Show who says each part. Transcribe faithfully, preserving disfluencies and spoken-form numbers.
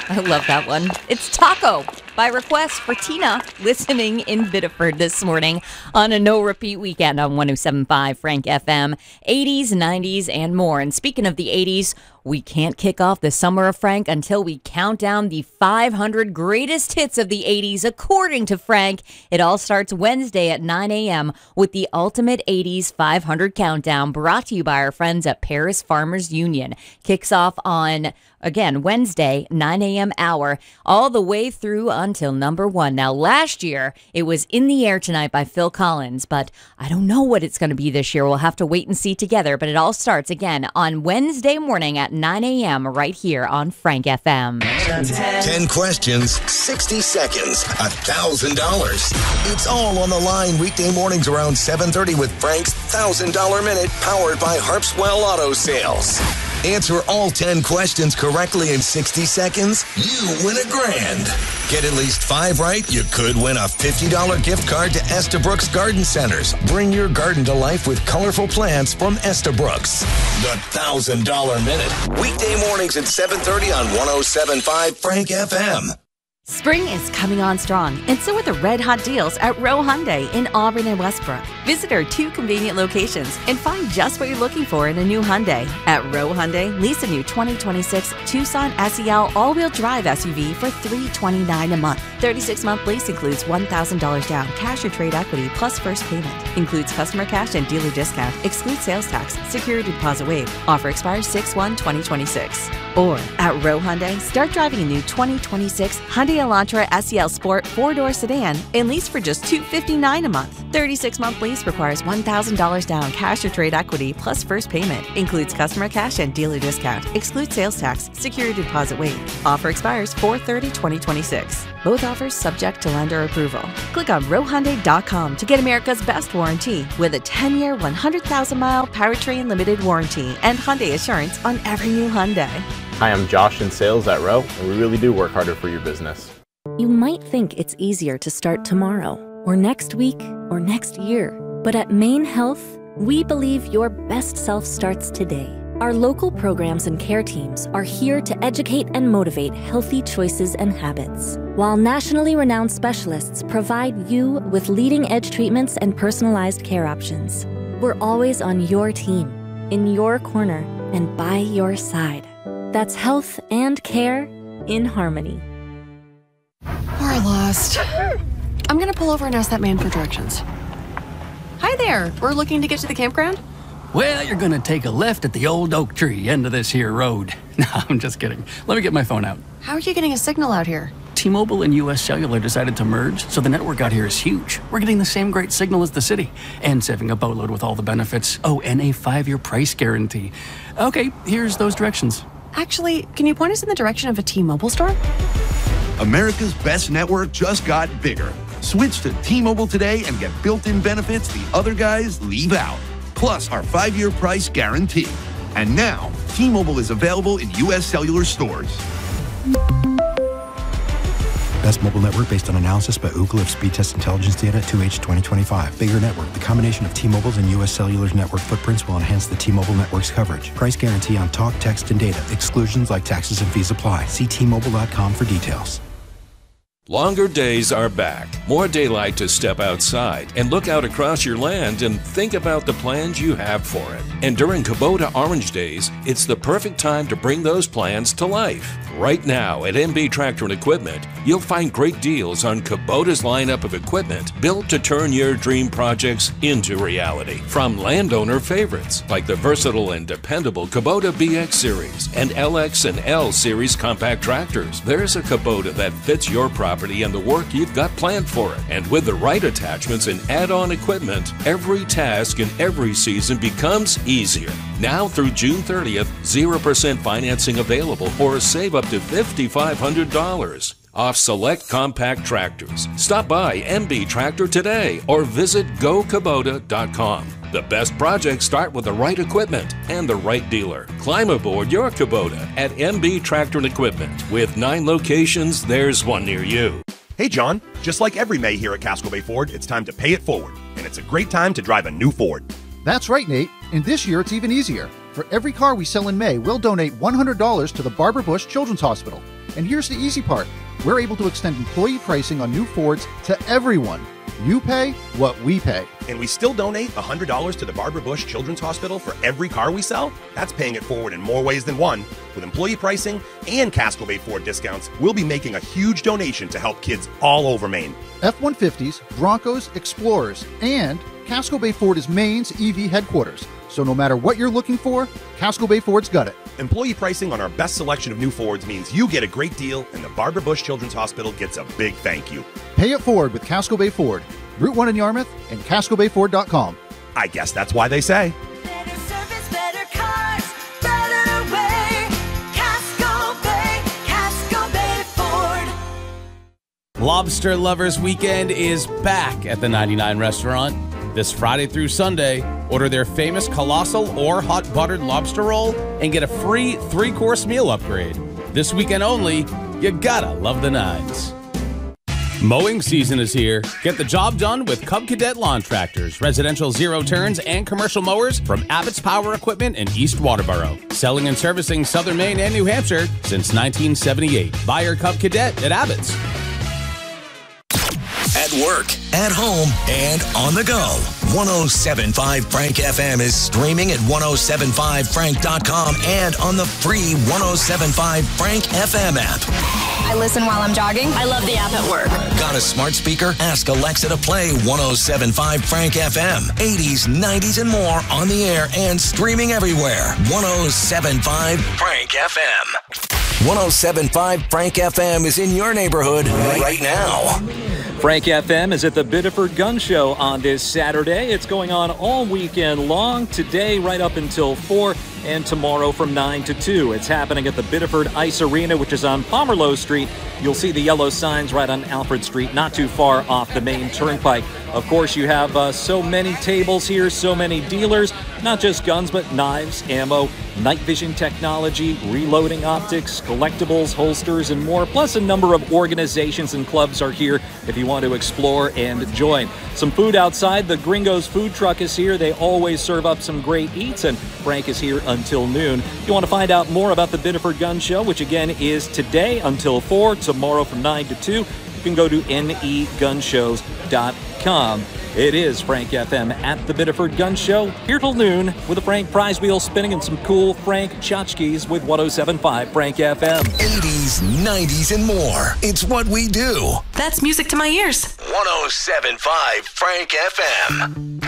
Speaker 1: I love that one. It's Taco by request for Tina, listening in Biddeford this morning on a no-repeat weekend on one oh seven point five Frank F M, eighties, nineties, and more. And speaking of the eighties, we can't kick off the summer of Frank until we count down the five hundred greatest hits of the eighties, according to Frank. It all starts Wednesday at nine a.m. with the Ultimate eighties five hundred Countdown, brought to you by our friends at Paris Farmers Union. Kicks off on, again, Wednesday, nine a.m. hour, all the way through until number one. Now, last year, it was In the Air Tonight by Phil Collins, but I don't know what it's going to be this year. We'll have to wait and see together, but it all starts, again, on Wednesday morning at nine a.m. right here on Frank F M.
Speaker 2: ten questions, sixty seconds, one thousand dollars. It's all on the line weekday mornings around seven thirty with Frank's one thousand dollars Minute, powered by Harpswell Auto Sales. Answer all ten questions correctly in sixty seconds, you win a grand. Get at least five right, you could win a fifty dollars gift card to Estabrooks Garden Centers. Bring your garden to life with colorful plants from Estabrooks. The one thousand dollars Minute, weekday mornings at seven thirty on one oh seven point five Frank F M.
Speaker 3: Spring is coming on strong, and so are the red-hot deals at Rowe Hyundai in Auburn and Westbrook. Visit our two convenient locations and find just what you're looking for in a new Hyundai. At Rowe Hyundai, lease a new twenty twenty-six Tucson S E L all-wheel drive S U V for three hundred twenty-nine dollars a month. thirty-six month lease includes one thousand dollars down, cash or trade equity, plus first payment. Includes customer cash and dealer discount. Excludes sales tax. Security deposit waived. Offer expires six one twenty twenty-six. Or at Rowe Hyundai, start driving a new twenty twenty-six Hyundai Elantra S E L Sport four-door sedan and lease for just two hundred fifty-nine dollars a month. thirty-six month lease requires one thousand dollars down, cash or trade equity, plus first payment. Includes customer cash and dealer discount. Excludes sales tax. Security deposit waived. Offer expires four thirty twenty twenty-six. Both offers subject to lender approval. Click on rowe hyundai dot com to get America's best warranty with a ten year, one hundred thousand mile powertrain limited warranty and Hyundai Assurance on every new Hyundai.
Speaker 4: Hi, I'm Josh in sales at Rowe, and we really do work harder for your business.
Speaker 5: You might think it's easier to start tomorrow, or next week, or next year. But at Maine Health, we believe your best self starts today. Our local programs and care teams are here to educate and motivate healthy choices and habits, while nationally renowned specialists provide you with leading-edge treatments and personalized care options. We're always on your team, in your corner, and by your side. That's health and care in harmony.
Speaker 6: We're lost. I'm gonna pull over and ask that man for directions. Hi there, we're looking to get to the campground?
Speaker 7: Well, you're gonna take a left at the old oak tree end of this here road. No, I'm just kidding. Let me get my phone out.
Speaker 6: How are you getting a signal out here?
Speaker 7: T-Mobile and U S Cellular decided to merge, so the network out here is huge. We're getting the same great signal as the city, and saving a boatload with all the benefits. Oh, and a five-year price guarantee. Okay, here's those directions.
Speaker 6: Actually, can you point us in the direction of a T-Mobile store?
Speaker 8: America's best network just got bigger. Switch to T-Mobile today and get built-in benefits the other guys leave out. Plus our five-year price guarantee. And now, T-Mobile is available in U S Cellular stores.
Speaker 9: Best mobile network based on analysis by Ookla of speed test intelligence data two H twenty twenty-five. Bigger network. The combination of T-Mobile's and U S Cellular's network footprints will enhance the T-Mobile network's coverage. Price guarantee on talk, text, and data. Exclusions like taxes and fees apply. See T Mobile dot com for details.
Speaker 10: Longer days are back. More daylight to step outside and look out across your land and think about the plans you have for it. And during Kubota Orange Days, it's the perfect time to bring those plans to life. Right now at M B Tractor and Equipment, you'll find great deals on Kubota's lineup of equipment built to turn your dream projects into reality. From landowner favorites like the versatile and dependable Kubota B X Series and L X and L Series compact tractors, there's a Kubota that fits your property and the work you've got planned for it. And with the right attachments and add-on equipment, every task in every season becomes easier. Now through June thirtieth, zero percent financing available or save up to five thousand five hundred dollars off select compact tractors. Stop by M B Tractor today or visit go kubota dot com. The best projects start with the right equipment and the right dealer. Climb aboard your Kubota at M B Tractor and Equipment. With nine locations, there's one near you.
Speaker 11: Hey John, just like every May here at Casco Bay Ford, it's time to pay it forward. And it's a great time to drive a new Ford.
Speaker 12: That's right, Nate. And this year it's even easier. For every car we sell in May, we'll donate one hundred dollars to the Barbara Bush Children's Hospital. And here's the easy part. We're able to extend employee pricing on new Fords to everyone. You pay what we pay.
Speaker 11: And we still donate one hundred dollars to the Barbara Bush Children's Hospital for every car we sell? That's paying it forward in more ways than one. With employee pricing and Casco Bay Ford discounts, we'll be making a huge donation to help kids all over Maine.
Speaker 12: F one fifties, Broncos, Explorers, and Casco Bay Ford is Maine's E V headquarters. So no matter what you're looking for, Casco Bay Ford's got it.
Speaker 11: Employee pricing on our best selection of new Fords means you get a great deal, and the Barbara Bush Children's Hospital gets a big thank you.
Speaker 12: Pay it forward with Casco Bay Ford. Route one in Yarmouth and casco bay ford dot com.
Speaker 11: I guess that's why they say.
Speaker 13: Better service, better cars, better way. Casco Bay, Casco Bay Ford.
Speaker 14: Lobster Lovers Weekend is back at the ninety-nine restaurant. This Friday through Sunday, order their famous colossal or hot buttered lobster roll and get a free three-course meal upgrade. This weekend only, you gotta love the nines. Mowing season is here. Get the job done with Cub Cadet lawn tractors, residential zero turns, and commercial mowers from Abbott's Power Equipment in East Waterboro. Selling and servicing Southern Maine and New Hampshire since nineteen seventy-eight. Buy your Cub Cadet at Abbott's.
Speaker 2: At work, at home, and on the go. one oh seven point five Frank F M is streaming at ten seventy-five frank dot com and on the free ten seventy-five Frank F M app.
Speaker 15: I listen while I'm jogging. I love the app at work.
Speaker 2: Got a smart speaker? Ask Alexa to play ten seventy-five Frank F M. eighties, nineties, and more on the air and streaming everywhere. ten seventy-five Frank F M. ten seventy-five Frank F M is in your neighborhood right now.
Speaker 16: Frank F M is at the Biddeford Gun Show on this Saturday. It's going on all weekend long, today right up until four, and tomorrow from nine to two. It's happening at the Biddeford Ice Arena, which is on Pomerleau Street. You'll see the yellow signs right on Alfred Street, not too far off the main turnpike. Of course, you have uh, so many tables here, so many dealers, not just guns, but knives, ammo, night vision technology, reloading optics, collectibles, holsters, and more. Plus, a number of organizations and clubs are here if you want to explore and join. Some food outside. The Gringos food truck is here. They always serve up some great eats, and Frank is here until noon. If you want to find out more about the Biddeford Gun Show, which again is today until four, tomorrow from nine to two, you can go to N E gun shows dot com. It is Frank F M at the Biddeford Gun Show, here till noon, with a Frank prize wheel spinning and some cool Frank tchotchkes with ten seventy-five Frank F M.
Speaker 2: eighties, nineties, and more. It's what we do.
Speaker 15: That's music to my ears.
Speaker 2: ten seventy-five Frank F M.